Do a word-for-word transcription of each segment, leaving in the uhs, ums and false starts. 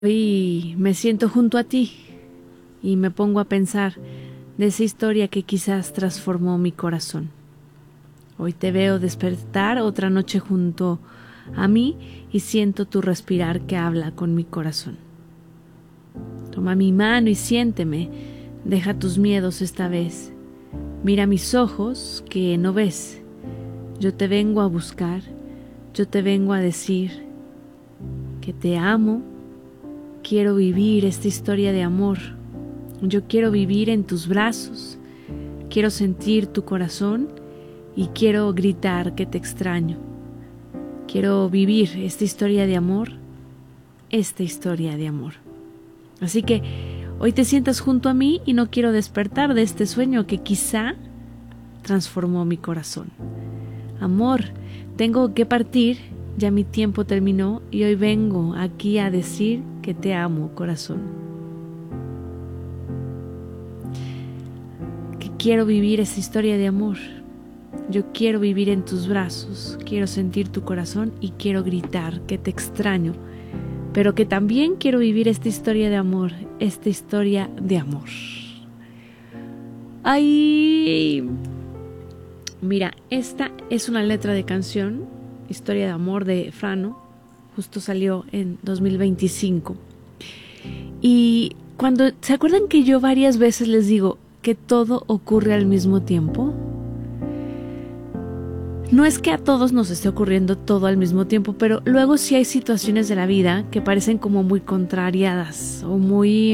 Y me siento junto a ti y me pongo a pensar de esa historia que quizás transformó mi corazón. Hoy te veo despertar otra noche junto a mí y siento tu respirar que habla con mi corazón. Toma mi mano y siénteme, deja tus miedos esta vez. Mira mis ojos que no ves. Yo te vengo a buscar, yo te vengo a decir que te amo. Quiero vivir esta historia de amor. Yo quiero vivir en tus brazos. Quiero sentir tu corazón y quiero gritar que te extraño. Quiero vivir esta historia de amor, esta historia de amor. Así que hoy te sientas junto a mí y no quiero despertar de este sueño que quizá transformó mi corazón. Amor, tengo que partir, ya mi tiempo terminó y hoy vengo aquí a decir que te amo, corazón. Que quiero vivir esa historia de amor. Yo quiero vivir en tus brazos, quiero sentir tu corazón y quiero gritar que te extraño, pero que también quiero vivir esta historia de amor, esta historia de amor. Ay, mira, esta es una letra de canción, Historia de amor de Frano, justo salió en dos mil veinticinco. Y cuando, ¿se acuerdan que yo varias veces les digo que todo ocurre al mismo tiempo? No es que a todos nos esté ocurriendo todo al mismo tiempo, pero luego sí hay situaciones de la vida que parecen como muy contrariadas o muy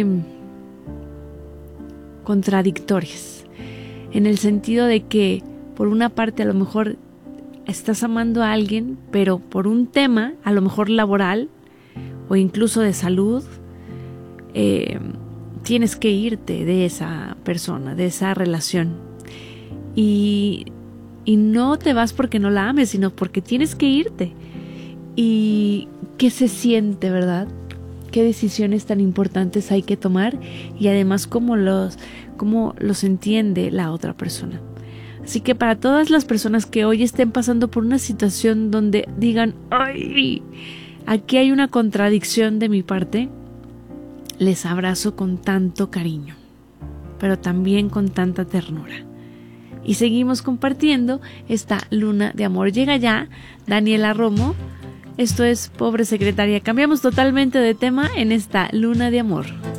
contradictorias, en el sentido de que por una parte a lo mejor estás amando a alguien, pero por un tema a lo mejor laboral o incluso de salud, eh, tienes que irte de esa persona, de esa relación. Y Y no te vas porque no la ames, sino porque tienes que irte. ¿Y qué se siente, verdad? ¿Qué decisiones tan importantes hay que tomar? Y además, ¿cómo los, cómo los entiende la otra persona? Así que para todas las personas que hoy estén pasando por una situación donde digan, ¡ay! Aquí hay una contradicción de mi parte, les abrazo con tanto cariño, pero también con tanta ternura. Y seguimos compartiendo esta luna de amor. Llega ya Daniela Romo. Esto es Pobre Secretaria. Cambiamos totalmente de tema en esta luna de amor.